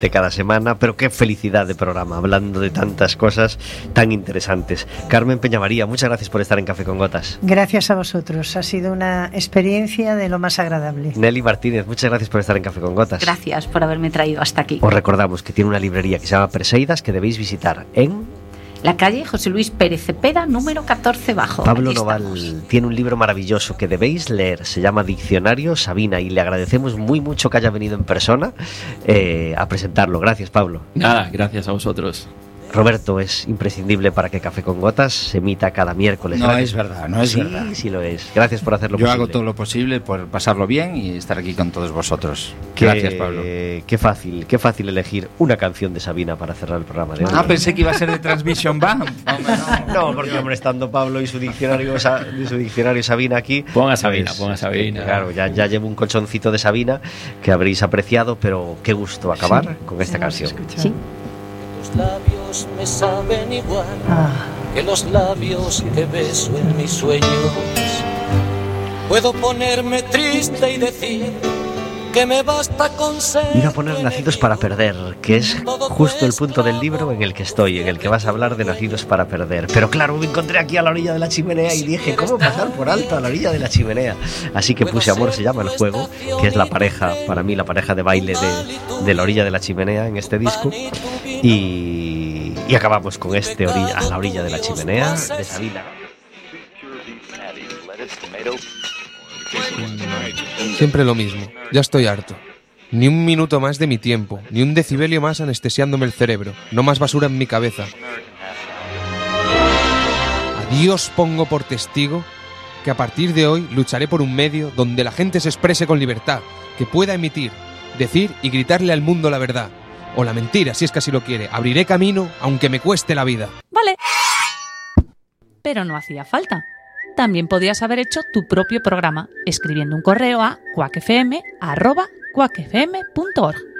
de cada semana, pero qué felicidad de programa, hablando de tantas cosas tan interesantes. Carmen Peñamaría, muchas gracias por estar en Café con Gotas. Gracias a vosotros, ha sido una experiencia de lo más agradable. Nelly Martínez, muchas gracias por estar en Café con Gotas. Gracias por haberme traído hasta aquí. Os recordamos que tiene una librería que se llama Perseidas, que debéis visitar en la calle José Luis Pérez Cepeda, número 14 bajo. Pablo Noval tiene un libro maravilloso que debéis leer, se llama Diccionario Sabina, y le agradecemos muy mucho que haya venido en persona a presentarlo. Gracias, Pablo. Nada, gracias a vosotros. Roberto, es imprescindible para que Café con Gotas se emita cada miércoles. No es verdad, no es verdad. Sí, lo es. Gracias por hacerlo posible. Yo hago todo lo posible por pasarlo bien y estar aquí con todos vosotros. Gracias, Pablo. Qué fácil elegir una canción de Sabina para cerrar el programa de hoy. Pensé que iba a ser de Transmission Band. No, porque hombre, estando Pablo y su diccionario Sabina aquí. Ponga Sabina, ponga Sabina. Claro, ya llevo un colchoncito de Sabina que habréis apreciado, pero qué gusto acabar con esta canción. Sí. Tus labios me saben igual que los labios que beso en mis sueños. Puedo ponerme triste y decir que me basta con ser. Iba a poner Nacidos para Perder, que es justo el punto del libro en el que estoy, en el que vas a hablar de Nacidos para Perder. Pero claro, me encontré aquí a la orilla de la chimenea y dije, ¿cómo pasar por alto a la orilla de la chimenea? Así que puse Amor se llama el juego, que es la pareja, para mí la pareja de baile de la orilla de la chimenea en este disco. Y acabamos con este a la orilla de la chimenea de Sabina. Siempre lo mismo, ya estoy harto. Ni un minuto más de mi tiempo, ni un decibelio más anestesiándome el cerebro, no más basura en mi cabeza. A Dios pongo por testigo que a partir de hoy lucharé por un medio donde la gente se exprese con libertad, que pueda emitir, decir y gritarle al mundo la verdad, o la mentira si es que así lo quiere. Abriré camino aunque me cueste la vida. Vale. Pero no hacía falta. También podías haber hecho tu propio programa escribiendo un correo a quackfm@quackfm.org.